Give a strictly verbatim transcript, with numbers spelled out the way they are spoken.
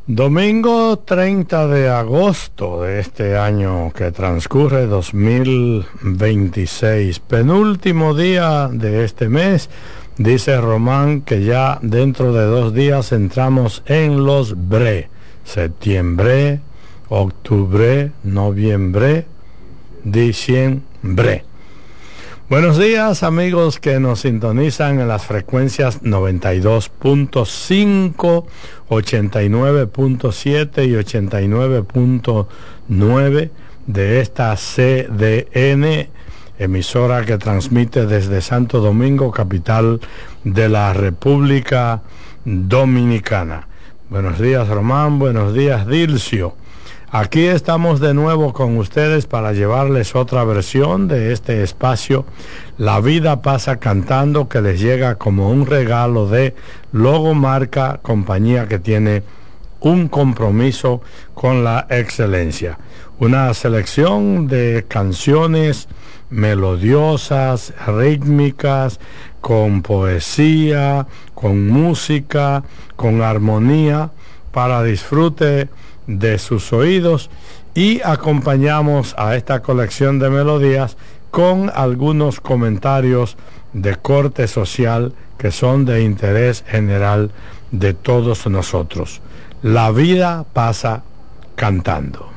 Domingo treinta de agosto de este año que transcurre dos mil veintiséis, penúltimo día de este mes. Dice Román que ya dentro de dos días entramos en los bre, septiembre, octubre, noviembre, diciembre. Buenos días, amigos que nos sintonizan en las frecuencias noventa y dos punto cinco, ochenta y nueve punto siete y ochenta y nueve punto nueve de esta C D N, emisora que transmite desde Santo Domingo, capital de la República Dominicana. Buenos días, Román. Buenos días, Dilcio. Aquí estamos de nuevo con ustedes para llevarles otra versión de este espacio, La Vida Pasa Cantando, que les llega como un regalo de Logomarca, compañía que tiene un compromiso con la excelencia. Una selección de canciones melodiosas, rítmicas, con poesía, con música, con armonía, para disfrute de sus oídos, y acompañamos a esta colección de melodías con algunos comentarios de corte social que son de interés general de todos nosotros. La vida pasa cantando.